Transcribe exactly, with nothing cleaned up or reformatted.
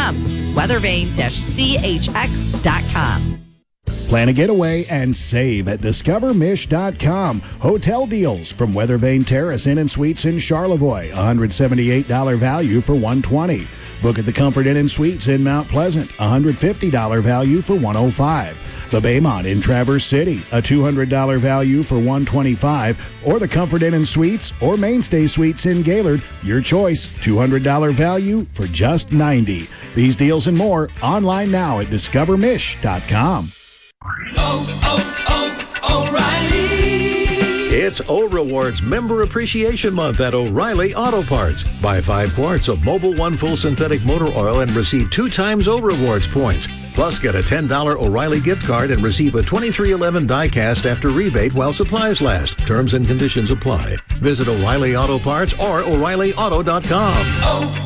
com. weathervane dash c h x dot com. Plan a getaway and save at discover mish dot com. Hotel deals from Weathervane Terrace Inn and Suites in Charlevoix. one hundred seventy-eight dollars value for one hundred twenty dollars. Book at the Comfort Inn and Suites in Mount Pleasant. one hundred fifty dollars value for one hundred five dollars. The Baymont in Traverse City. A two hundred dollars value for one hundred twenty-five dollars. Or the Comfort Inn and Suites or Mainstay Suites in Gaylord. Your choice. two hundred dollars value for just ninety dollars. These deals and more online now at discover mish dot com. Oh, oh, oh, O'Reilly! It's O Rewards Member Appreciation Month at O'Reilly Auto Parts. Buy five quarts of Mobil One Full Synthetic Motor Oil and receive two times O Rewards points. Plus, get a ten dollars O'Reilly gift card and receive a twenty-three eleven die-cast after rebate while supplies last. Terms and conditions apply. Visit O'Reilly Auto Parts or O'Reilly Auto dot com. Oh,